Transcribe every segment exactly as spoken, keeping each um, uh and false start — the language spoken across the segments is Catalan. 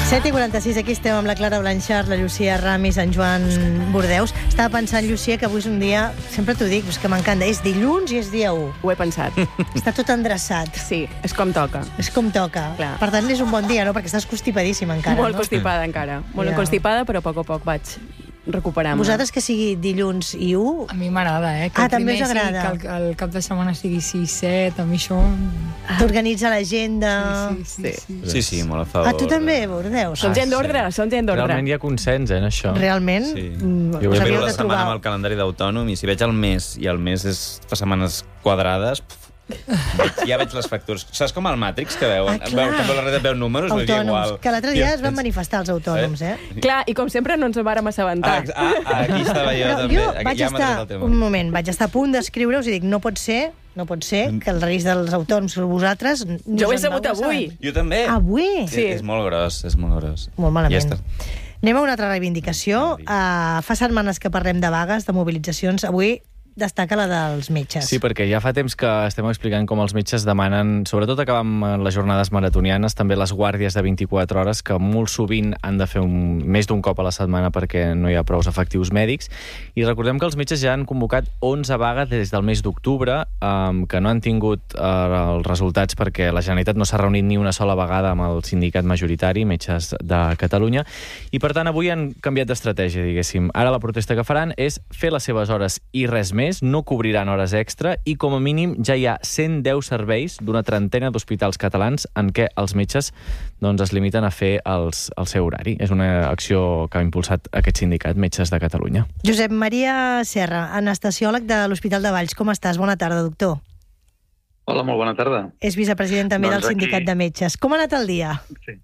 set i quaranta-sis, aquí estem amb la Clara Blanchard, la Llucia Ramis, en Joan Bordeus. Estava pensant, Llucia, que avui és un dia, sempre t'ho dic, és que m'encanta, és dilluns i és dia u. Ho he pensat. Està tot endreçat. Sí, és com toca. És com toca. Clar. Per tant, és un bon dia, no? Perquè estàs constipadíssima encara, Molt no? constipada encara. Molt Ja. constipada, però a poc a poc vaig recuperant-me. Vosaltres que sigui dilluns i u... A mi m'agrada, eh? Que Ah, el també primer us agrada. Sí, que el, el cap de setmana sigui sis set, a mi això... T'organitza l'agenda... Sí, sí, sí. sí. Sí, sí, molt a favor. Ah, tu també, Bordeus? Som Ah, gent d'ordre, sí. som gent d'ordre. Realment hi ha consens, eh, en això. Realment? Sí. mm, Jo us miro havíeu la de setmana trobar... amb el calendari d'autònom i si veig el mes i el mes és fa setmanes quadrades, pf, veig, ja veig les factures. Saps com el Matrix, que veuen? Ah, clar. veu, que veu la reda, veu números? o és Autònoms, igual? que l'altre dia I es van manifestar els autònoms, eh? Clar, i com sempre no ens en vàrem Ah, assabentar. ex- ah, ah, aquí estava jo, No, també. jo Aquí vaig ja m'ha estar, tret el tema. un moment, vaig estar a punt d'escriure-us i dic, no pot ser, no pot ser que el risc dels autònoms per vosaltres... no Jo ho he us en sabut vau avui. assabentar. Jo també. Avui? Sí. És, és molt gros, és molt gros. Molt malament. Ja està. Anem a una altra reivindicació. Uh, fa setmanes que parlem de vagues, de mobilitzacions. Avui destaca la dels metges. Sí, perquè ja fa temps que estem explicant com els metges demanen, sobretot acabar amb les jornades maratonianes, també les guàrdies de vint-i-quatre hores, que molt sovint han de fer un, més d'un cop a la setmana perquè no hi ha prous efectius mèdics. I recordem que els metges ja han convocat onze vagues des del mes d'octubre, um, que no han tingut uh, els resultats perquè la Generalitat no s'ha reunit ni una sola vegada amb el sindicat majoritari, Metges de Catalunya, i per tant avui han canviat d'estratègia, diguéssim. Ara la protesta que faran és fer les seves hores i res més, no cobriran hores extra i com a mínim ja hi ha cent deu serveis d'una trentena d'hospitals catalans en què els metges doncs, es limiten a fer els, el seu horari. És una acció que ha impulsat aquest sindicat, Metges de Catalunya. Josep Maria Serra, anestesiòleg de l'Hospital de Valls. Com estàs? Bona tarda, doctor. Hola, molt bona tarda. És vicepresident també Doncs del sindicat aquí- de metges. Com ha anat el dia? Sí.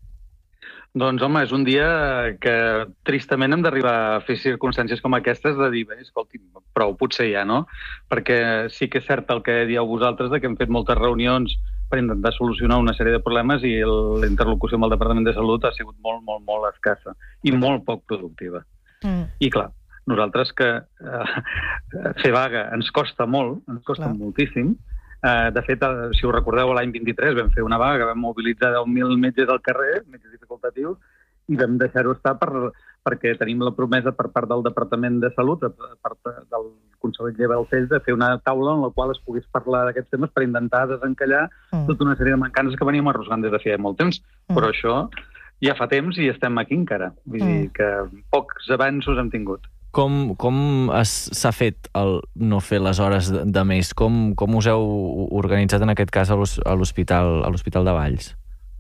Doncs, home, és un dia que tristament hem d'arribar a fer circumstàncies com aquestes de dir, bé, escolti, prou, potser ja, no? Perquè sí que és cert el que dieu vosaltres, de que hem fet moltes reunions per intentar solucionar una sèrie de problemes i el- la interlocució amb el Departament de Salut ha sigut molt, molt, molt escassa i molt poc productiva. Mm. I clar, nosaltres que eh, fer vaga ens costa molt, ens costa Clar. moltíssim. Eh, de fet, eh, si us recordeu, l'any vint-i-tres vam fer una vaga que vam mobilitzar deu mil metges al carrer, metges facultatius, i vam deixar-ho estar per, perquè tenim la promesa per part del Departament de Salut, per part del conseller Balcells, de fer una taula en la qual es pogués parlar d'aquests temes per intentar desencallar Mm. tota una sèrie de mancances que veníem arrossegant des de feia molt temps. Mm. Però això ja fa temps i estem aquí encara. Vull Mm. dir que pocs avanços hem tingut. Com, com es- s'ha fet el no fer les hores de, de més? Com, com us heu organitzat en aquest cas a l'hos- a l'hospital a l'Hospital de Valls?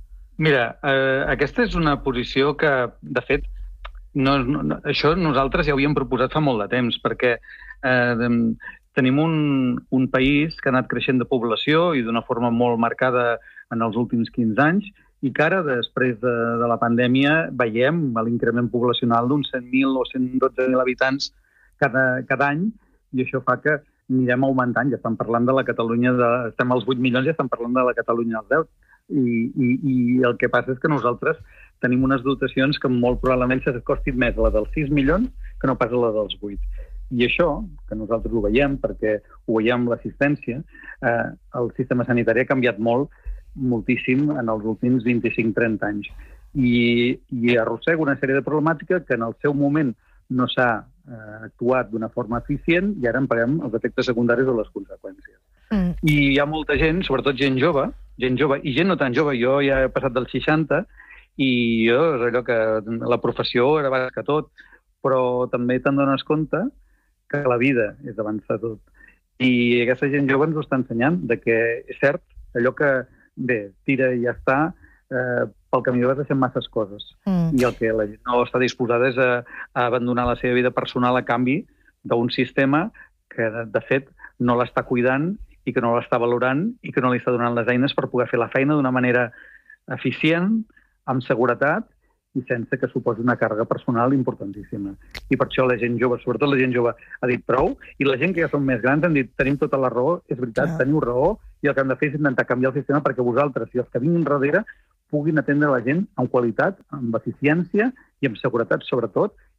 Mira, eh, aquesta és una posició que, de fet, no, no, això nosaltres ja ho havíem proposat fa molt de temps, perquè eh, tenim un, un país que ha anat creixent de població i d'una forma molt marcada en els últims quinze anys, i que ara, després de, de la pandèmia, veiem l'increment poblacional d'uns cent mil o cent dotze mil habitants cada, cada any, i això fa que anirem augmentant. Ja estan parlant de la Catalunya, de, estem als vuit milions, ja estan parlant de la Catalunya als deu. I, i, I el que passa és que nosaltres tenim unes dotacions que molt probablement s'acostin més a la dels sis milions que no pas a la dels vuit. I això, que nosaltres ho veiem, perquè ho veiem amb l'assistència, eh, el sistema sanitari ha canviat molt, moltíssim en els últims vint-i-cinc trenta anys. I, i arrossega una sèrie de problemàtiques que en el seu moment no s'ha eh, actuat d'una forma eficient i ara en paguem els efectes secundaris o les conseqüències. Mm. I hi ha molta gent, sobretot gent jove, gent jove i gent no tan jove, jo ja he passat dels seixanta i jo és allò que la professió era abans que tot, però també te'n dones compte que la vida és abans de tot. I aquesta gent jove ens ho està ensenyant, de que és cert, allò que bé, tira i ja està, eh, pel camí vas deixant masses coses. Mm. I el que la gent no està disposada és a, a abandonar la seva vida personal a canvi d'un sistema que, de, de fet, no l'està cuidant i que no l'està valorant i que no li està donant les eines per poder fer la feina d'una manera eficient, amb seguretat i sense que suposi una càrrega personal importantíssima. I per això la gent jove, sobretot la gent jove, ha dit prou, i la gent que ja són més grans han dit tenim tota la raó, és veritat, Clar. teniu raó, i el que hem de fer és intentar canviar el sistema perquè vosaltres i els que vinguin darrere puguin atendre la gent amb qualitat, amb eficiència i amb seguretat, sobretot,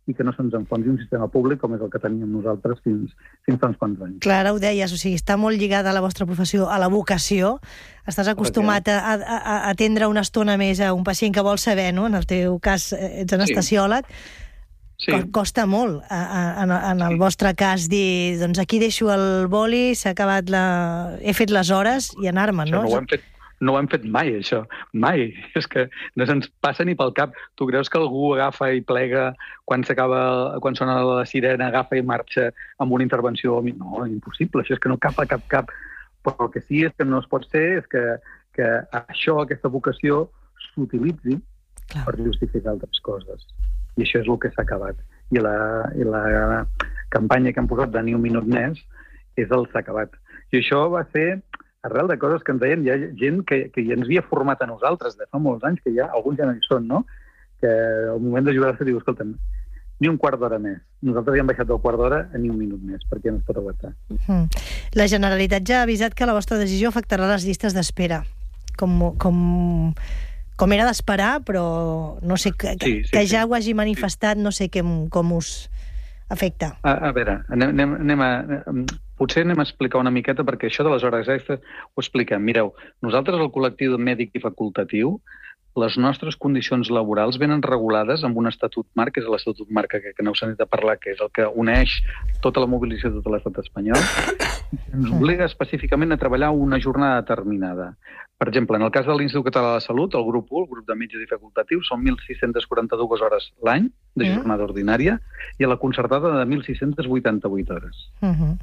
i que no se'ns enfonsi un sistema públic com és el que teníem nosaltres fins, fins fa uns quants anys. Clar, ara ho deies, o sigui, està molt lligada a la vostra professió, a la vocació. Estàs acostumat a, a, a atendre una estona més a un pacient que vol saber, no? En el teu cas, ets anestesiòleg. Sí. Costa molt, a, a, en el vostre cas, dir, doncs aquí deixo el boli, s'ha acabat la... he fet les hores i anar-me'n, no? Això no ho hem fet, no ho hem fet mai, això. Mai. És que no se'ns passa ni pel cap. Tu creus que algú agafa i plega quan s'acaba, quan sona la sirena, agafa i marxa amb una intervenció? No, impossible. Això és que no cap a cap cap. Però el que sí és que no es pot ser és que, que això, aquesta vocació, s'utilitzi Clar. per justificar altres coses. I això és el que s'ha acabat. I la, i la campanya que han posat de ni un minut més és el s'ha acabat. I això va ser arrel de coses que ens deien, hi ha gent que, que ja ens havia format a nosaltres de fa molts anys, que ja alguns ja no hi són, no? Que al moment de jugar-se diu, escolta'm, ni un quart d'hora més. Nosaltres ja hem baixat del quart d'hora a ni un minut més, perquè no es pot aguantar. Mm. La Generalitat ja ha avisat que la vostra decisió afectarà les llistes d'espera. Com... com... com era d'esperar, però no sé, que, sí, sí, que ja sí. ho hagi manifestat, no sé que, com us afecta. A, a veure, anem, anem, anem a, potser anem a explicar una miqueta, perquè això de les hores extres ho expliquem. Mireu, nosaltres, el col·lectiu mèdic i facultatiu, les nostres condicions laborals venen regulades amb un estatut marc, que és l'Estatut Marc, que, que no us n'he de parlar, que és el que uneix tota la mobilització de tot l'estat espanyol, ens obliga específicament a treballar una jornada determinada. Per exemple, en el cas de l'Institut Català de la Salut, el grup u, el grup de metges i facultatius, són mil sis-centes quaranta-dues hores l'any de jornada ordinària i a la concertada de mil sis-centes vuitanta-vuit hores. Uh-huh.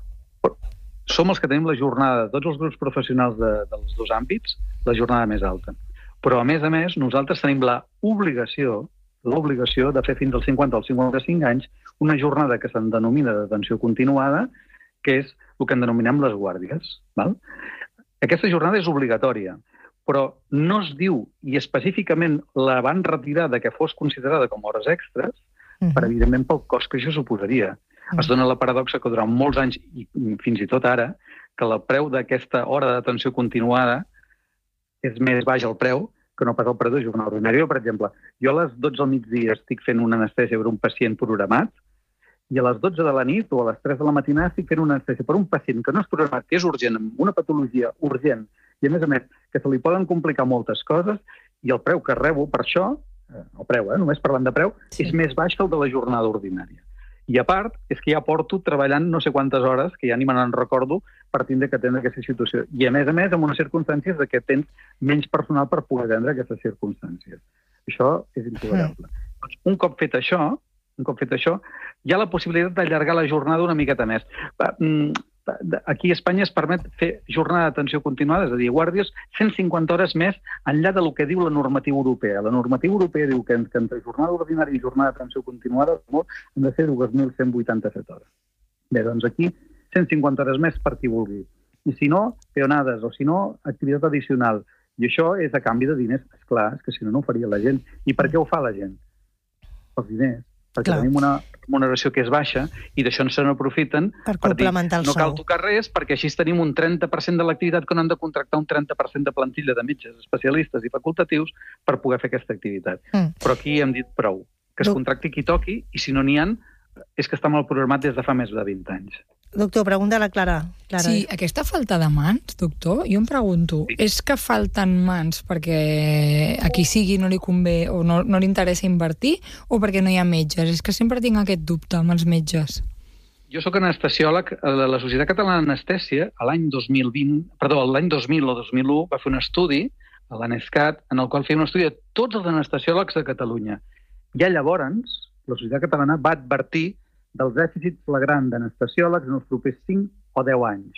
Som els que tenim la jornada, tots els grups professionals de, dels dos àmbits, la jornada més alta. Però, a més a més, nosaltres tenim l'obligació l'obligació de fer fins als cinquanta o als cinquanta-cinc anys una jornada que se'n denomina d'atenció continuada, que és el que en denominem les guàrdies. Val? Aquesta jornada és obligatòria, però no es diu, i específicament la van retirar de que fos considerada com a hores extres, uh-huh. per, evidentment, pel cost que això suposaria. Uh-huh. Es dona la paradoxa que durant molts anys, i fins i tot ara, que el preu d'aquesta hora d'atenció continuada és més baix el preu que no pas el preu de jornada ordinària. Per exemple, jo a les dotze al migdia estic fent una anestèsia per un pacient programat i a les dotze de la nit o a les tres de la matinada estic fent una anestèsia per un pacient que no és programat, que és urgent, amb una patologia urgent, i a més a més que se li poden complicar moltes coses, i el preu que rebo per això, el preu, eh, només parlant de preu, sí. és més baix que el de la jornada ordinària. I a part, és que ja porto treballant no sé quantes hores, que ja ni me n'en recordo, per tindre que atendre aquesta situació. I a més a més, amb unes circumstàncies de que tens menys personal per poder atendre aquestes circumstàncies. Això és intolerable. Mm. Doncs un cop fet això, un cop fet això, hi ha la possibilitat d'allargar la jornada una miqueta més. Aquí a Espanya es permet fer jornada d'atenció continuada, és a dir, guàrdies, cent cinquanta hores més enllà del que diu la normativa europea. La normativa europea diu que entre jornada ordinària i jornada d'atenció continuada han de ser dos mil cent vuitanta-set hores. Bé, doncs aquí cent cinquanta hores més per qui vulgui. I si no, peonades, o si no, activitat addicional. I això és a canvi de diners. Esclar, és que si no, no ho faria la gent. I per què ho fa la gent? Els diners. Perquè Clar. tenim una remuneració que és baixa i d'això se n'aprofiten per, per dir no cal tocar res perquè així tenim un trenta per cent de l'activitat que no han de contractar un trenta per cent de plantilla de metges especialistes i facultatius per poder fer aquesta activitat. Mm. Però aquí hem dit prou, que es contracti qui toqui i si no n'hi ha, és que està mal programat des de fa més de vint anys. Doctor, pregunta a la Clara. Clara. Sí, aquesta falta de mans, doctor, jo em pregunto, sí. és que falten mans perquè a qui sigui no li convé o no, no li interessa invertir o perquè no hi ha metges? És que sempre tinc aquest dubte amb els metges. Jo sóc anestesiòleg. La Societat Catalana d'Anestèsia, l'any dos mil vint, perdó, l'any dos mil o dos mil u, va fer un estudi, a l'ANESCAT, en el qual feia un estudi de tots els anestesiòlegs de Catalunya. Ja llavors, la Societat Catalana va advertir del dèficit flagrant d'anestesiòlegs en els propers cinc o deu anys.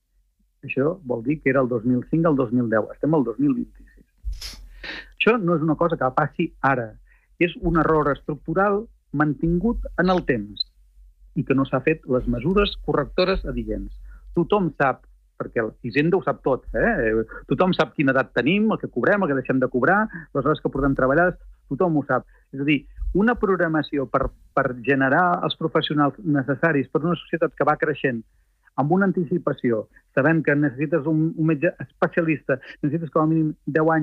Això vol dir que era el dos mil cinc al dos mil deu. Estem al dos mil vint-i-sis. Això no és una cosa que passi ara. És un error estructural mantingut en el temps i que no s'ha fet les mesures correctores adients. Tothom sap, perquè l'Hisenda ho sap tot, eh? Tothom sap quina edat tenim, el que cobrem, el que deixem de cobrar, les hores que portem treballades, tothom ho sap. És a dir, una programació per, per generar els professionals necessaris per una societat que va creixent amb una anticipació, sabent que necessites un, un metge especialista, necessites com a mínim deu anys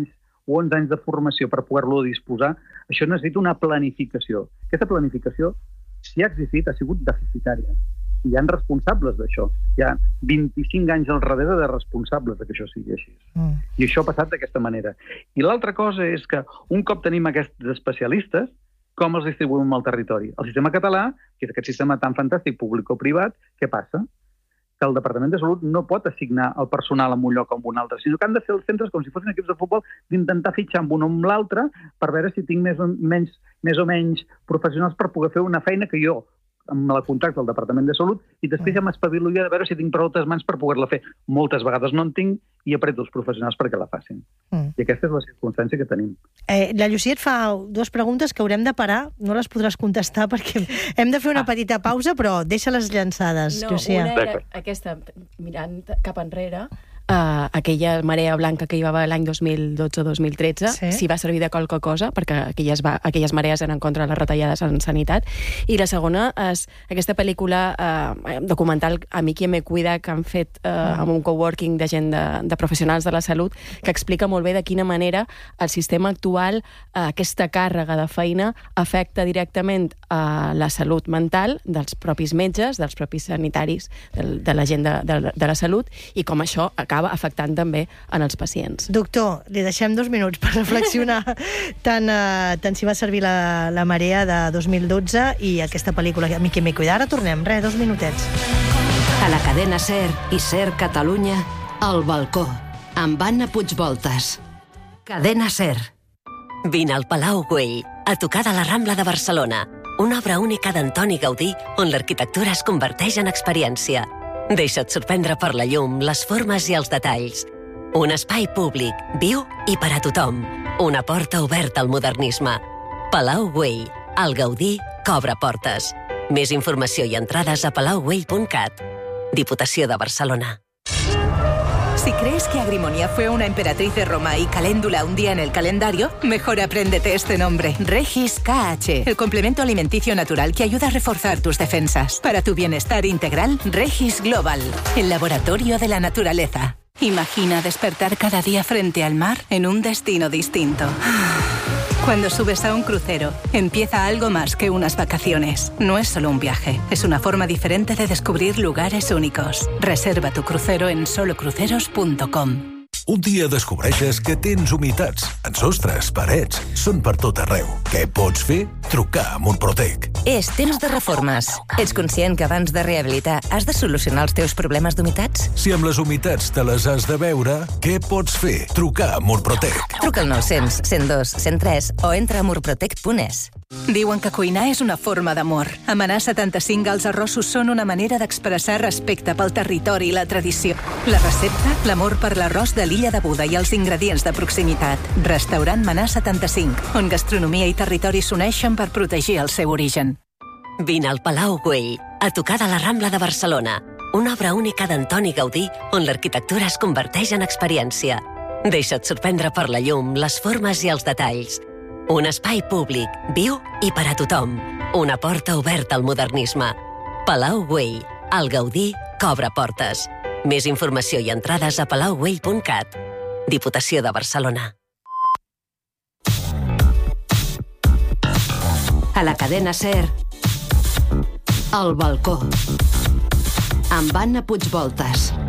o onze anys de formació per poder-lo disposar, això necessita una planificació. Aquesta planificació, si ha existit, ha sigut deficitària. Hi ha responsables d'això. Hi ha vint-i-cinc anys al darrere de responsables de que això sigui així. Mm. I això ha passat d'aquesta manera. I l'altra cosa és que un cop tenim aquests especialistes, com els distribuïm al territori? El sistema català, que és aquest sistema tan fantàstic, públic o privat, què passa? Que el Departament de Salut no pot assignar el personal en un lloc o en un altre, sinó que han de fer els centres com si fossin equips de futbol, d'intentar fitxar amb un o amb l'altre per veure si tinc més o menys, més o menys professionals per poder fer una feina que jo amb la contracte del Departament de Salut i després ja m'espavilo jo de veure si tinc prou altres mans per poder-la fer. Moltes vegades no en tinc i apreto els professionals perquè la facin. Mm. I aquesta és la circumstància que tenim. Eh, la Llucia et fa dues preguntes que haurem de parar, no les podràs contestar perquè hem de fer una ah. petita pausa, però deixa-les llançades, no, Llucia. Una era aquesta, mirant cap enrere, Uh, aquella marea blanca que hi va haver l'any dos mil dotze dos mil tretze, sí. si va servir de qualque cosa, perquè aquelles, va, aquelles marees eren contra les retallades en sanitat. I la segona és aquesta pel·lícula uh, documental A mi qui me cuida, que han fet uh, mm. amb un coworking de gent de, de professionals de la salut, que explica molt bé de quina manera el sistema actual, uh, aquesta càrrega de feina, afecta directament a uh, la salut mental dels propis metges, dels propis sanitaris, de, de la gent de, de, de la salut, i com això acaba afectant també en els pacients. Doctor, li deixem dos minuts per reflexionar tant, uh, tant si va servir la, la marea de dos mil dotze i aquesta pel·lícula A mi qui me cuida. Ara tornem, res, dos minutets. A la cadena SER i SER Catalunya, El Balcó, amb Anna Puigvoltas. Cadena SER. Vine al Palau Güell, a tocar de la Rambla de Barcelona, una obra única d'Antoni Gaudí on l'arquitectura es converteix en experiència. Deixa't sorprendre per la llum, les formes i els detalls. Un espai públic, viu i per a tothom. Una porta oberta al modernisme. Palau Güell, el Gaudí que obre portes. Més informació y entradas a palau güell punt cat. Diputació de Barcelona. Si crees que Agrimonia fue una emperatriz de Roma y Caléndula un día en el calendario, mejor apréndete este nombre. Regis K H, el complemento alimenticio natural que ayuda a reforzar tus defensas. Para tu bienestar integral, Regis Global, el laboratorio de la naturaleza. Imagina despertar cada día frente al mar en un destino distinto. Cuando subes a un crucero, empieza algo más que unas vacaciones. No es solo un viaje, es una forma diferente de descubrir lugares únicos. Reserva tu crucero en solo cruceros punto com. Un dia descobreixes que tens humitats en sostres, parets, són per tot arreu. Què pots fer? Trucar a Murprotec. És temps de reformes. Ets conscient que abans de rehabilitar has de solucionar els teus problemes d'humitats? Si amb les humitats te les has de veure, què pots fer? Trucar a Murprotec. Truca al nou-cents, cent dos, cent tres o entra a murprotec punt es. Diuen que cuinar és una forma d'amor. A Manà setanta-cinc els arrossos són una manera d'expressar respecte pel territori i la tradició. La recepta, l'amor per l'arròs de l'Illa de Buda i els ingredients de proximitat. Restaurant Manà setanta-cinc, on gastronomia i territori s'uneixen per protegir el seu origen. Vine al Palau Güell, a tocar de la Rambla de Barcelona. Una obra única d'Antoni Gaudí on l'arquitectura es converteix en experiència. Deixa't sorprendre per la llum, les formes i els detalls. Un espai públic, viu i per a tothom. Una porta oberta al modernisme. Palau Güell, el Gaudí que obre portes. Més informació i entrades a palau güell punt cat. Diputació de Barcelona. A la cadena SER, El Balcó, amb Anna Puigvoltas.